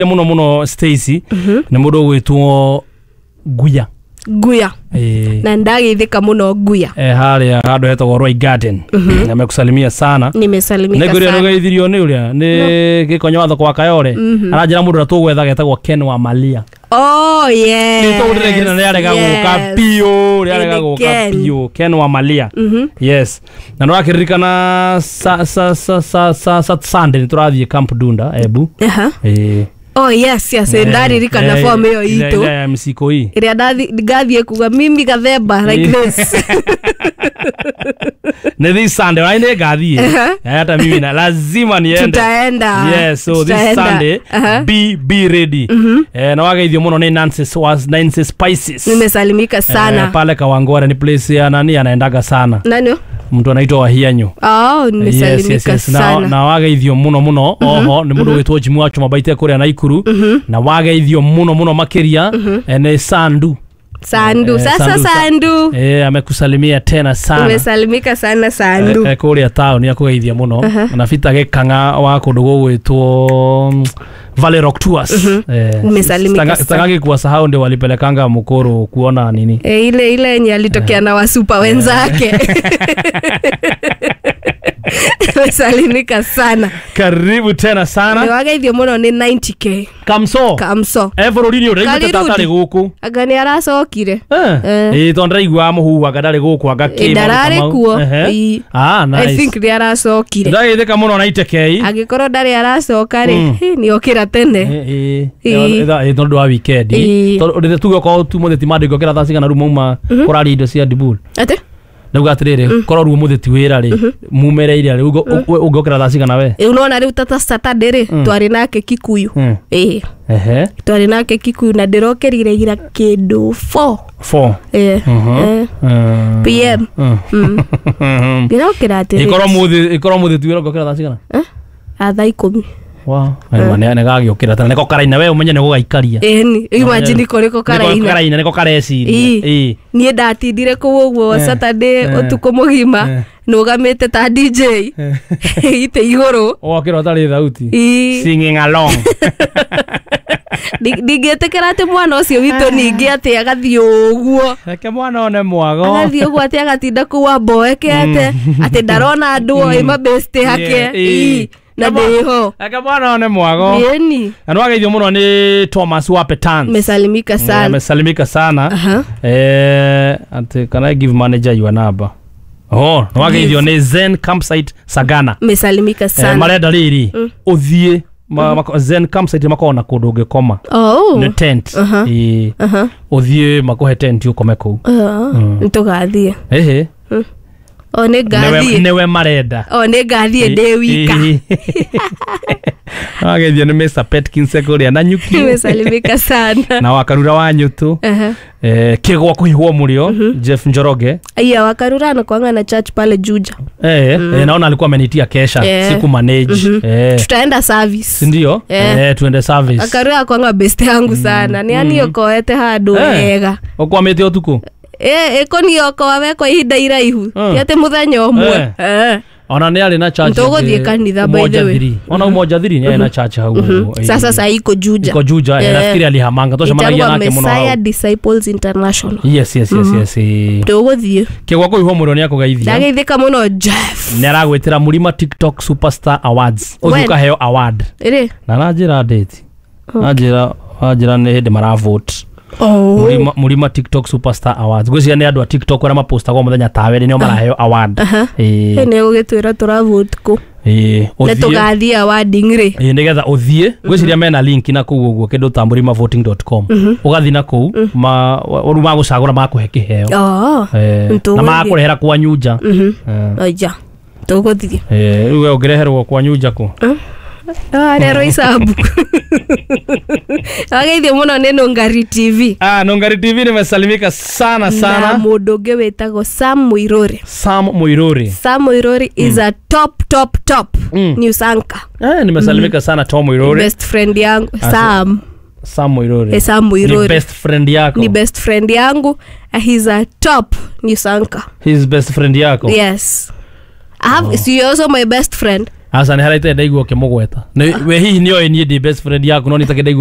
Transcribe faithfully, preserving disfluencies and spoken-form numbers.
muno muno Stacy ni mundu gwitwo Guya Guya eh na ndagithika muno Guya eh haria handu hetagwo Roy Garden nimekusalimia sana nimesalimika sana niguria rugeithirio ni uria ni gikonyo watho kwa Kayore aranjira mundu ratugwetha getagwo Ken wa Malia. Oh yes. Ni to ndire gina ni arega guka pio ni arega guka pio Ken wa Malia. Yes na no akiririkana sa sa sa sa sa sa Sunday turathie Camp Dunda Ebu aha eh oh yes yes ndari rika na form yo ito ya msiko hii ria ndathi ngathie kuga mimi gathemba like this ne this Sunday right ne gathie hata mimi na lazima niende tutaenda yes so this Sunday be be ready eh na wageithio muno ni Nancy was Nancy Spices nimesalimika sana pale Kawangware ni place ya nani anaendaga sana nani mtu anaitwa Wahianyo. Oh nimesalimika yes, yes, yes. sana na, na wageithio muno muno oho ni mundu witwo Jimu wacho mabaite kuri anaikuru na wageithio muno muno makiria ene Sandu Sandu eh, sasa Sandu, Sandu. eh amekusalimia tena sana nimesalimika sana Sandu eh, kuri town ya kugeithia muno uh -huh. na fita gekanga wa kundu gwitwo Valley Rock Tours uh -huh. eh nimesalimika sana kwa sahau ndio walipelekanga Mukuru kuona nini eh ile ile yenye alitokea uh -huh. na wasupa wenzake nimesalimika sana karibu tena sana ni wageithio muno ni ninety K kamso kamso everoridi uri tatari guku agani aracokire eh eh tondra igwa muhu agadari guku agakima ndarari kuo ah nice I think they aracokire ndaithika muno ninety K agikorwo ndari aracoka ri ni okira tene eh eh eh tondu wa weekend tondu tugo ko tu mutheti mandiko kira thasi kana rumo uma kurari indo cia dibul ate Nuga atirire korwo ruo mutheti wira ri mumereire ri ugokira thasi kana we unaona ri tata Saturday ri twari nake Kikuyu eh ehe twari nake Kikuyu na ndirokerire ira kindu four four eh P M ndirokira atiri ikorwo muthi ikorwo mutheti wira ugokira thasi kana eh atha ikumi wow mane ne gagiukira tana neko karaina we umenye ne gugaikaria eh ni imagine koreko karaina karaina neko kareciria eh nie ndatindire kuwo Saturday utuko mugima nugamete ta D J ite igoro okira tari thauti singing along digetekera ate mwana ucio witu ningi ate agathie uguo eke mwana one mwago agathie uguo ate agatinda kuwa boeke ate ate ndarona andu o mabeste hake na deho aka bwana one mwago yeni anwageithio muno ni Thomas wa Petans mesalimika sana mesalimika sana eh ante can I give manager your number oh anwageithio ni Zen Campsite Sagana mesalimika sana marenda riri uthie Zen Campsite makona kundu ngikoma oh ni tent eh uthie makuhe tent ukome ku ntugathie ehe o ne gathie newe marenda o ne gathie de wika ageithio ni Mister Petkins kuria na nyuki mesalimika sana na wakarura wa nyutu eh kigwa kuhwo murio Jeff Njoroge aya wakarura na kwanga na church pale Juja eh naona alikuwa amenitia kesha siku manage eh tutaenda service ndio eh tuende service wakarura kwanga best yangu sana ni ani yokoete hadu ega okwamete otuko eh ekoni yoko waweko ihinda iraihu yate muthenya omwe eh ona ni ali na church ntogothie kanitha by the way ona umoja thiri ni na church hau sasa sasa iko Juja iko Juja nafikiri alihamanga tosha managia nake muno Messiah Disciples International yes yes yes yes ntogothie kigwa kuhwo murio ni akugeithia ndageithika muno Jeff ni aragwetera Mulima TikTok Superstar Awards uzuka heo award ire na najira date najira najira ne hede mara vote oh Mulima, Mulima TikTok Superstar Awards gwiciria ni andu a TikTok ara maposta kwa muthenya tawe ni maraheo award eh ne ugitwira tura vote ko eh ne tugathie awarding ri eh nigetha uthie gwiciria mena link na kugu uguo kindu ta mulima voting dot com ugathi na ku ma ru ma gucagura makuhe kiheo oh na makurehera kwa nyuja eh aja tuguthie eh uwe ongereherwo kwa nyuja ku ah rero isabu ageithio muno ni Nongari T V ah Nongari T V nimesalimika sana sana na mundu nge wetagwo Sam Muiruri Sam Muiruri Sam Muiruri is a top top top news anchor eh nimesalimika sana Tom Muiruri best friend yangu Sam Sam Muiruri eh Sam Muiruri ni best friend yako ni best friend yangu he's a top news anchor his best friend yako yes I have oh. So you also my best friend asa nĩ haraite ndaigua kĩmũgweta we hihi nĩoĩ niĩ ndĩ best friend yaku no nĩtakĩ